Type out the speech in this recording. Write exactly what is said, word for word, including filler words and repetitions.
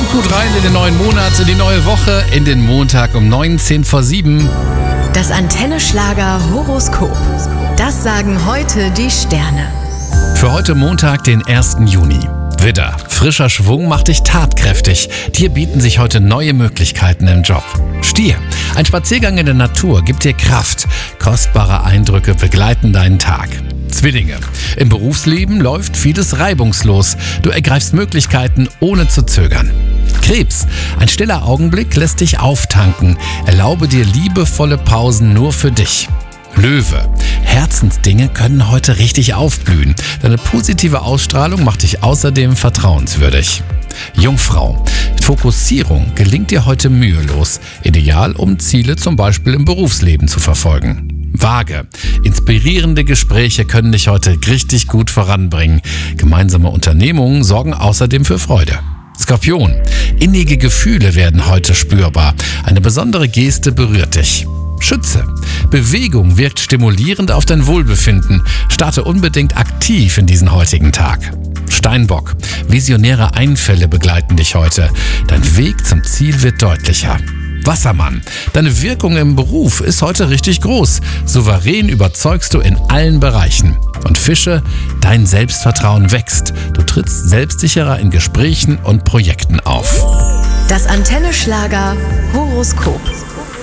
gut rein in den neuen Monat, in die neue Woche, in den Montag um neunzehn vor sieben. Das Antenne-Schlager Horoskop. Das sagen heute die Sterne. Für heute Montag, den ersten Juni. Widder, frischer Schwung macht dich tatkräftig. Dir bieten sich heute neue Möglichkeiten im Job. Stier, ein Spaziergang in der Natur gibt dir Kraft. Kostbare Eindrücke begleiten deinen Tag. Zwillinge, im Berufsleben läuft vieles reibungslos. Du ergreifst Möglichkeiten, ohne zu zögern. Krebs, ein stiller Augenblick lässt dich auftanken. Erlaube dir liebevolle Pausen nur für dich. Löwe, Herzensdinge können heute richtig aufblühen. Deine positive Ausstrahlung macht dich außerdem vertrauenswürdig. Jungfrau, Fokussierung gelingt dir heute mühelos. Ideal, um Ziele zum Beispiel im Berufsleben zu verfolgen. Waage, inspirierende Gespräche können dich heute richtig gut voranbringen. Gemeinsame Unternehmungen sorgen außerdem für Freude. Skorpion, innige Gefühle werden heute spürbar. Eine besondere Geste berührt dich. Schütze, Bewegung wirkt stimulierend auf dein Wohlbefinden. Starte unbedingt aktiv in diesen heutigen Tag. Steinbock, visionäre Einfälle begleiten dich heute. Dein Weg zum Ziel wird deutlicher. Wassermann, deine Wirkung im Beruf ist heute richtig groß. Souverän überzeugst du in allen Bereichen. Und Fische, dein Selbstvertrauen wächst. Du trittst selbstsicherer in Gesprächen und Projekten auf. Das Antenne-Schlager Horoskop.